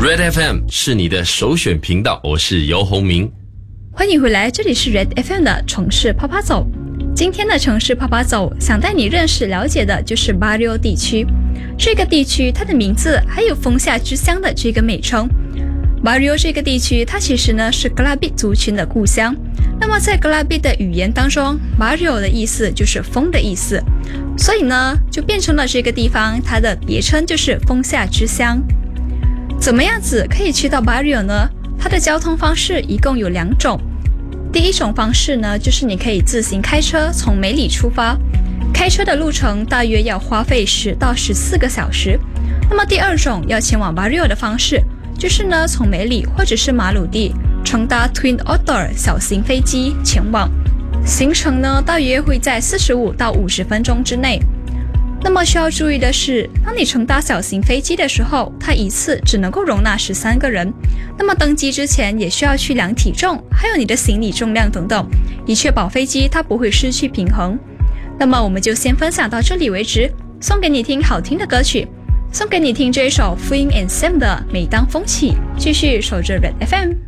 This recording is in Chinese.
Red FM 是你的首选频道，我是游鸿明。 欢迎回来，这里是 Red FM 的城市趴趴走。今天的城市趴趴走，想带你认识了解的就是 Barrio 地区。这个地区它的名字还有风夏之乡的这个美称。Barrio 这个地区它其实呢是 Kelabit 族群的故乡。那么在 Kelabit 的语言当中， Barrio 的意思就是风的意思，所以呢就变成了这个地方它的别称就是风夏之乡。怎么样子可以去到 Barrio 呢？它的交通方式一共有2种。第一种方式呢，就是你可以自行开车从梅里出发，开车的路程大约要花费10到14个小时。那么第二种要前往 Barrio 的方式，就是呢从梅里或者是马鲁地乘搭 Twin Otter 小型飞机前往，行程呢大约会在45到50分钟之内。那么需要注意的是，当你乘搭小型飞机的时候，它一次只能够容纳13个人。那么登机之前也需要去量体重，还有你的行李重量等等，以确保飞机它不会失去平衡。那么我们就先分享到这里为止，送给你听好听的歌曲，送给你听这一首 Fling and Sam 的每当风起，继续守着 Red FM。